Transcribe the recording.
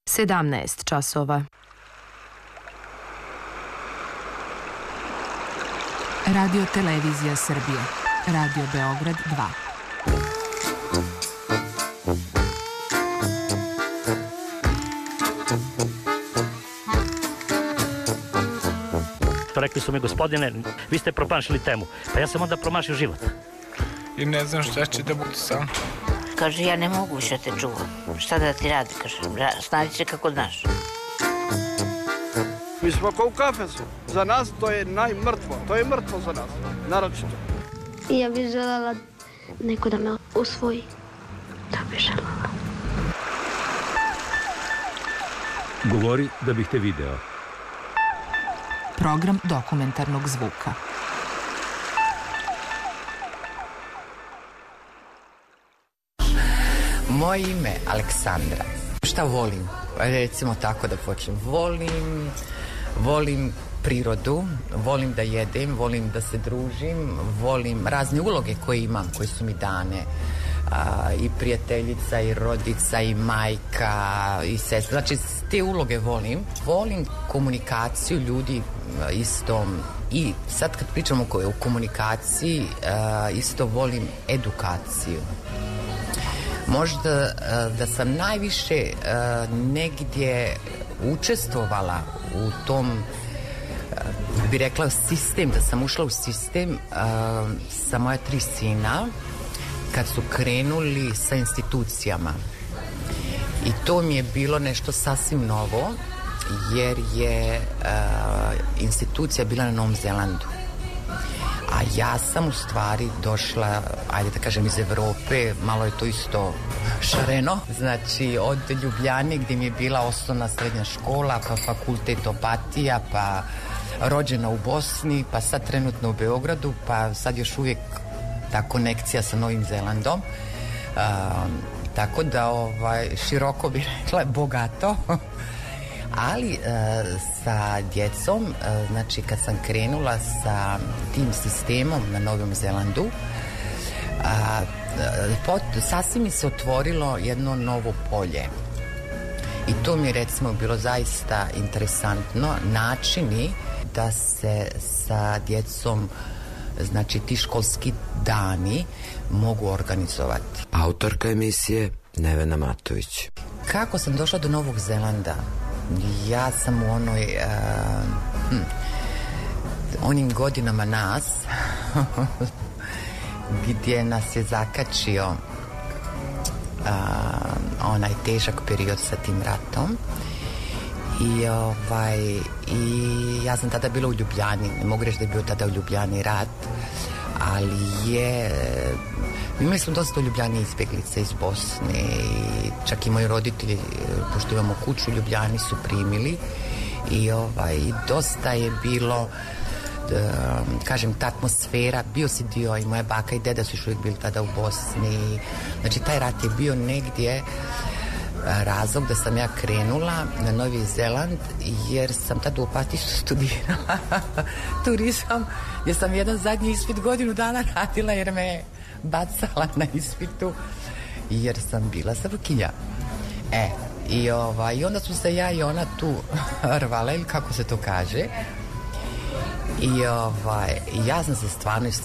17 časova. Radio Televizija Srbije. Radio Beograd 2. Rekli su mi, gospodine, vi ste promašili temu. Pa ja sam onda promašio život. I ne znam šta će da bude sam. Kaže, ja ne mogu više te čuvam. Šta da ti radi, kaže, snađi se kako znaš. Mi smo kao u kafesu. Za nas to je najmrtvo. To je mrtvo za nas, naročito. Ja bih želela neko da me usvoji. Da bih želela. Govori da bih te video. Program dokumentarnog zvuka. Moje ime je Aleksandra. Šta volim? Recimo tako da počnem. Volim prirodu, volim da jedem, volim da se družim, volim razne uloge koje imam, koje su mi dane. I prijateljica, i rodica, i majka, i sestra. Znači, te uloge volim. Volim komunikaciju ljudi isto. I sad kad pričamo o komunikaciji, isto volim edukaciju. Možda da sam najviše negdje učestvovala u tom, bi rekla, sistem, da sam ušla u sistem sa moja 3 sina kad su krenuli sa institucijama. I to mi je bilo nešto sasvim novo, jer je institucija bila na Novom Zelandu. A ja sam u stvari došla, ajde da kažem, iz Evrope, malo je to isto šareno. Znači, od Ljubljane gdje mi je bila osnovna srednja škola, pa fakultet Opatija, pa rođena u Bosni, pa sad trenutno u Beogradu, pa sad još uvijek ta konekcija sa Novim Zelandom. Tako da, široko bi rekla, bogato. Ali sa djecom, znači kad sam krenula sa tim sistemom na Novom Zelandu, sasvim mi se otvorilo jedno novo polje. I to mi je, recimo, bilo zaista interesantno, načini da se sa djecom, znači ti školski dani mogu organizovati. Autorka emisije Nevena Matović. Kako sam došla do Novog Zelanda? Ja sam u onim godinama nas gdje nas je zakačio onaj težak period sa tim ratom i ja sam tada bila u Ljubljani. Ne mogu reći da je bio tada u Ljubljani rat, ali imali smo dosta u Ljubljani izbjeglice iz Bosne i čak i moji roditelji, pošto imamo kuću u Ljubljani, su primili i dosta je bilo, kažem, ta atmosfera. Bio si dio, i moja baka i deda su još uvijek bili tada u Bosni. Znači, taj rat je bio negdje razlog da sam ja krenula na Novi Zeland, jer sam tada u Opatiji studirala turizam, jer sam jedan zadnji ispit godinu dana radila, jer me bacala na ispitu, jer sam bila savukinja. I onda su se ja i ona tu rvale, ili kako se to kaže. I ja sam se stvarno